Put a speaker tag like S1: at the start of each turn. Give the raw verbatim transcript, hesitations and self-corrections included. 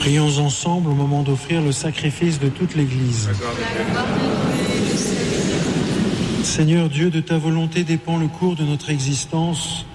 S1: Prions ensemble au moment d'offrir le sacrifice de toute l'Église. Seigneur Dieu, de ta volonté dépend le cours de notre existence.